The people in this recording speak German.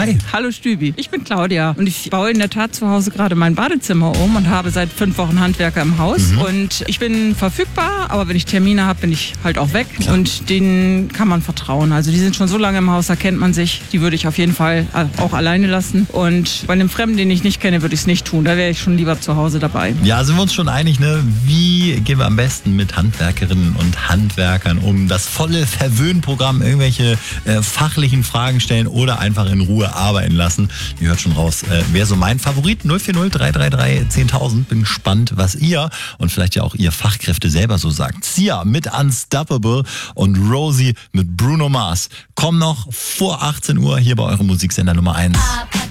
Hi. Hallo Stübi, ich bin Claudia und ich baue in der Tat zu Hause gerade mein Badezimmer um und habe seit 5 Wochen Handwerker im Haus. Und ich bin verfügbar, aber wenn ich Termine habe, bin ich halt auch weg. Klar. Und denen kann man vertrauen. Also die sind schon so lange im Haus, da kennt man sich. Die würde ich auf jeden Fall auch alleine lassen. Und bei einem Fremden, den ich nicht kenne, würde ich es nicht tun. Da wäre ich schon lieber zu Hause dabei. Ja, sind wir uns schon einig, ne? Wie gehen wir am besten mit Handwerkerinnen und Handwerkern um? Das volle Verwöhnprogramm, irgendwelche fachlichen Fragen stellen oder einfach in Ruhe arbeiten lassen. Ihr hört schon raus, wäre so mein Favorit. 040 333 10.000. Bin gespannt, was ihr und vielleicht ja auch ihr Fachkräfte selber so sagt. Sia mit Unstoppable und Rosie mit Bruno Mars kommen noch vor 18 Uhr hier bei eurem Musiksender Nummer 1.